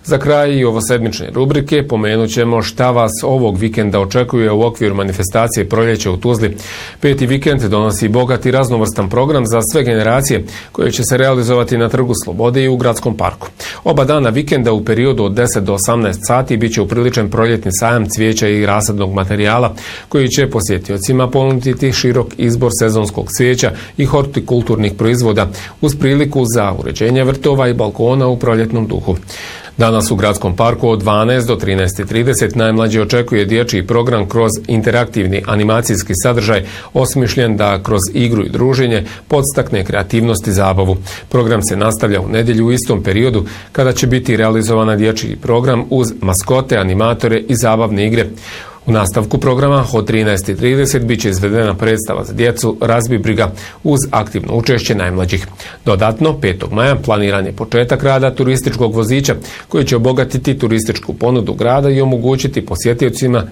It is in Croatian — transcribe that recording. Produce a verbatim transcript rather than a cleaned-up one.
Za kraj i ovosedmične rubrike pomenut ćemo šta vas ovog vikenda očekuje u okviru manifestacije Proljeće u Tuzli. Peti vikend donosi bogat i raznovrstan program za sve generacije koje će se realizovati na Trgu Slobode i u Gradskom parku. Oba dana vikenda u periodu od deset do osamnaest sati biće upriličen proljetni sajam cvijeća i rasadnog materijala koji će posjetiocima ponuditi širok izbor sezonskog cvijeća i hortikulturnih proizvoda uz priliku za uređenje vrtova i balkona u proljetnom duhu. Danas u Gradskom parku od dvanaest do trinaest i trideset najmlađi očekuje dječji program kroz interaktivni animacijski sadržaj osmišljen da kroz igru i druženje podstakne kreativnost i zabavu. Program se nastavlja u nedjelju u istom periodu kada će biti realizovana dječji program uz maskote, animatore i zabavne igre. U nastavku programa od trinaest i trideset bit će izvedena predstava za djecu Razbi briga uz aktivno učešće najmlađih. Dodatno, petog maja planiran je početak rada turističkog vozića koji će obogatiti turističku ponudu grada i omogućiti posjetiocima